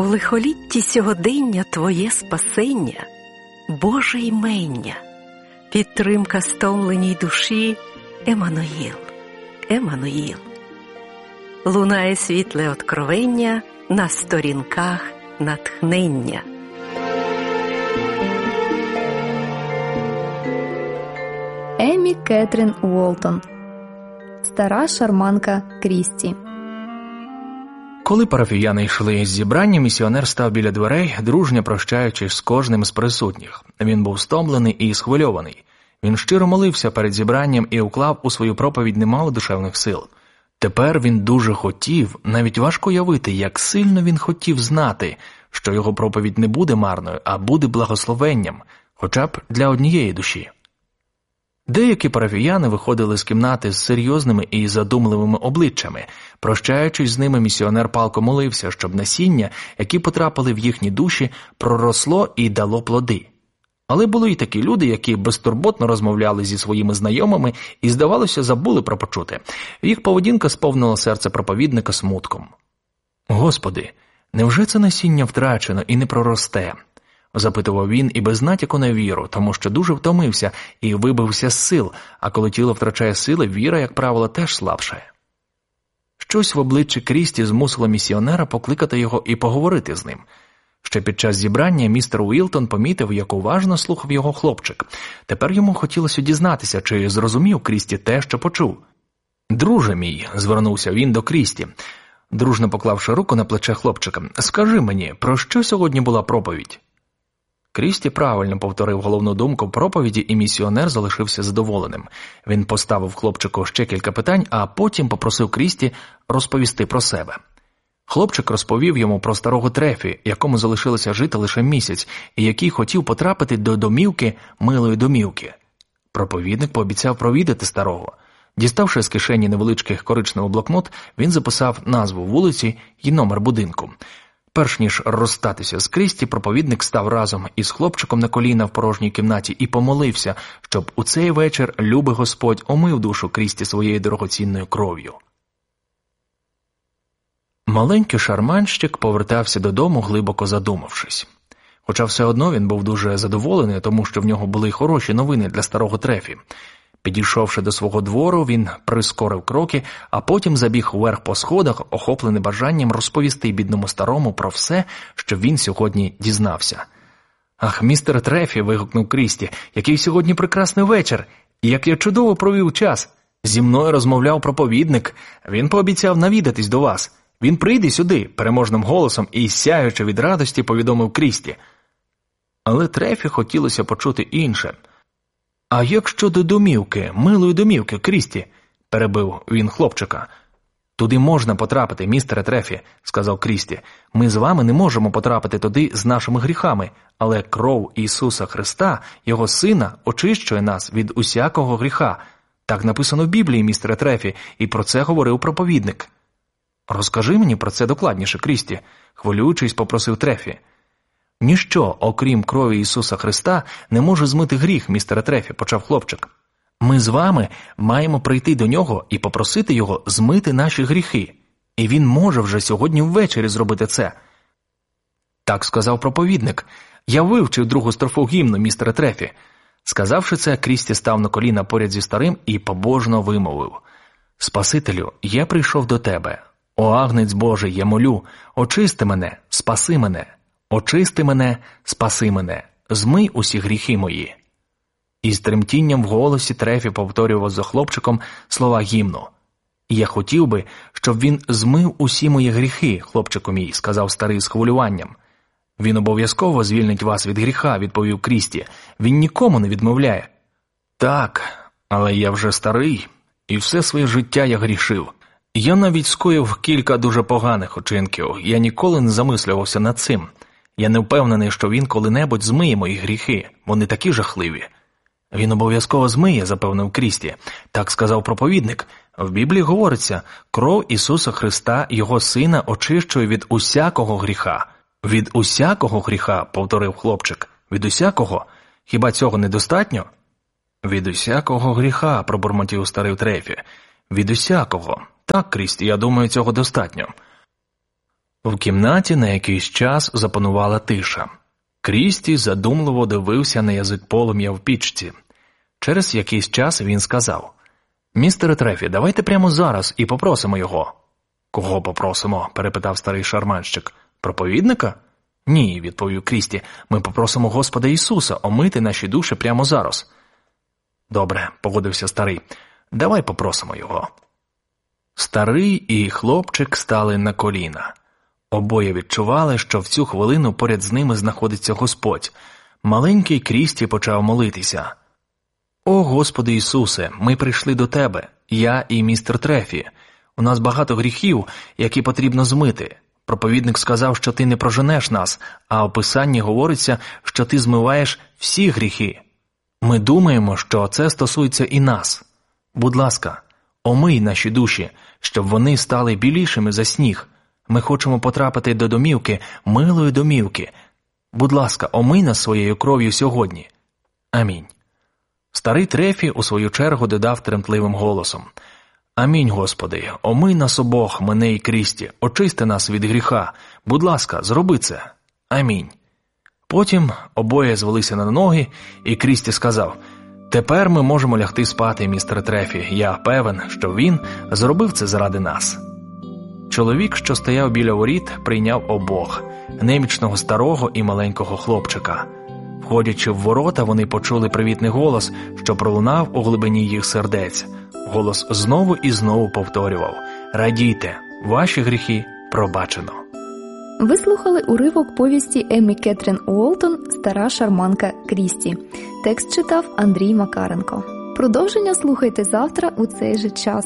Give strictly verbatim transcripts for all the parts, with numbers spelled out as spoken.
лихолітті сьогодення Твоє спасення, Боже імення, підтримка стомленій душі, Еммануїл, Еммануїл. Лунає світле откровення на сторінках натхнення. Еммі Кетрін Уолтон. Стара шарманка Крісті. Коли парафіяни йшли з зібрання, місіонер став біля дверей, дружньо прощаючись з кожним з присутніх. Він був стомлений і схвильований. Він щиро молився перед зібранням і вклав у свою проповідь немало душевних сил. Тепер він дуже хотів, навіть важко уявити, як сильно він хотів знати, що його проповідь не буде марною, а буде благословенням, хоча б для однієї душі. Деякі парафіяни виходили з кімнати з серйозними і задумливими обличчями. Прощаючись з ними, місіонер палко молився, щоб насіння, які потрапили в їхні душі, проросло і дало плоди. Але були й такі люди, які безтурботно розмовляли зі своїми знайомими і, здавалося, забули про почуте. Їх поведінка сповнила серце проповідника смутком. «Господи, невже це насіння втрачено і не проросте?» – запитував він і без натяку на віру, тому що дуже втомився і вибився з сил, а коли тіло втрачає сили, віра, як правило, теж слабшає. Щось в обличчі Крісті змусило місіонера покликати його і поговорити з ним. Ще під час зібрання містер Уілтон помітив, як уважно слухав його хлопчик. Тепер йому хотілося дізнатися, чи зрозумів Крісті те, що почув. «Друже мій», – звернувся він до Крісті, дружно поклавши руку на плече хлопчика, – «скажи мені, про що сьогодні була проповідь?» Крісті правильно повторив головну думку проповіді, і місіонер залишився задоволеним. Він поставив хлопчику ще кілька питань, а потім попросив Крісті розповісти про себе. Хлопчик розповів йому про старого Трефі, якому залишилося жити лише місяць, і який хотів потрапити до домівки милої домівки. Проповідник пообіцяв провідати старого. Діставши з кишені невеличкий коричневий блокнот, він записав назву вулиці і номер будинку. Перш ніж розстатися з Крісті, проповідник став разом із хлопчиком на коліна в порожній кімнаті і помолився, щоб у цей вечір любий Господь омив душу Крісті своєю дорогоцінною кров'ю. Маленький шарманщик повертався додому, глибоко задумавшись. Хоча все одно він був дуже задоволений, тому що в нього були хороші новини для старого Трефі. Підійшовши до свого двору, він прискорив кроки, а потім забіг вверх по сходах, охоплений бажанням розповісти бідному старому про все, що він сьогодні дізнався. «Ах, містер Трефі!» – вигукнув Крісті. «Який сьогодні прекрасний вечір! Як я чудово провів час! Зі мною розмовляв проповідник. Він пообіцяв навідатись до вас. Він прийде сюди!» – переможним голосом і, сяючи від радості, повідомив Крісті. Але Трефі хотілося почути інше. «А як щодо домівки, милої домівки, Крісті?» – перебив він хлопчика. «Туди можна потрапити, містере Трефі», – сказав Крісті. «Ми з вами не можемо потрапити туди з нашими гріхами, але кров Ісуса Христа, Його Сина, очищує нас від усякого гріха. Так написано в Біблії, містере Трефі, і про це говорив проповідник». «Розкажи мені про це докладніше, Крісті», – хвилюючись, попросив Трефі. «Ніщо, окрім крові Ісуса Христа, не може змити гріх, містере Трефі», – почав хлопчик. «Ми з вами маємо прийти до нього і попросити його змити наші гріхи. І він може вже сьогодні ввечері зробити це». Так сказав проповідник. «Я вивчив другу строфу гімну, містере Трефі». Сказавши це, Крісті став на коліна поряд зі старим і побожно вимовив: «Спасителю, я прийшов до тебе. О, Агнець Божий, я молю, очисти мене, спаси мене. Очисти мене, спаси мене, змий усі гріхи мої». І з тремтінням в голосі Трефі повторював за хлопчиком слова гімну. «Я хотів би, щоб він змив усі мої гріхи, хлопчику мій», – сказав старий з хвилюванням. «Він обов'язково звільнить вас від гріха», – відповів Крісті. «Він нікому не відмовляє». «Так, але я вже старий, і все своє життя я грішив. Я навіть скоїв кілька дуже поганих учинків, я ніколи не замислювався над цим. Я не впевнений, що він коли-небудь змиє мої гріхи, вони такі жахливі». «Він обов'язково змиє», – запевнив Крісті. «Так сказав проповідник. В Біблії говориться, кров Ісуса Христа, Його Сина, очищує від усякого гріха». «Від усякого гріха», – повторив хлопчик. «Від усякого? Хіба цього недостатньо?» «Від усякого гріха», – пробурмотів старий Трефі. «Від усякого. Так, Крісті, я думаю, цього достатньо». В кімнаті на якийсь час запанувала тиша. Крісті задумливо дивився на язик полум'я в пічці. Через якийсь час він сказав: «Містере Трефі, давайте прямо зараз і попросимо його». «Кого попросимо?» – перепитав старий шарманщик. «Проповідника?» «Ні», – відповів Крісті, – «ми попросимо Господа Ісуса омити наші душі прямо зараз». «Добре», – погодився старий, – «давай попросимо його». Старий і хлопчик стали на коліна. Обоє відчували, що в цю хвилину поряд з ними знаходиться Господь. Маленький Крісті почав молитися. «О, Господи Ісусе, ми прийшли до Тебе, я і містер Трефі. У нас багато гріхів, які потрібно змити. Проповідник сказав, що Ти не проженеш нас, а в Писанні говориться, що Ти змиваєш всі гріхи. Ми думаємо, що це стосується і нас. Будь ласка, омий наші душі, щоб вони стали білішими за сніг. Ми хочемо потрапити до домівки, милої домівки. Будь ласка, омий нас своєю кров'ю сьогодні. Амінь». Старий Трефі у свою чергу додав тремтливим голосом: «Амінь, Господи, омий нас обох, мене і Крісті, очисти нас від гріха. Будь ласка, зроби це. Амінь». Потім обоє звелися на ноги, і Крісті сказав: «Тепер ми можемо лягти спати, містер Трефі. Я певен, що він зробив це заради нас». Чоловік, що стояв біля воріт, прийняв обох – немічного старого і маленького хлопчика. Входячи в ворота, вони почули привітний голос, що пролунав у глибині їх сердець. Голос знову і знову повторював: «Радійте, ваші гріхи пробачено». Ви слухали уривок повісті Еммі Кетрін Уолтон «Стара шарманка Крісті». Текст читав Андрій Макаренко. Продовження слухайте завтра у цей же час.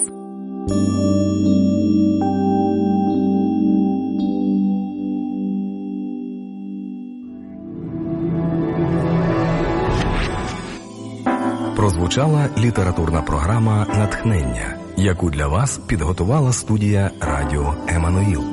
Прозвучала літературна програма «Натхнення», яку для вас підготувала студія «Радіо Еммануїл».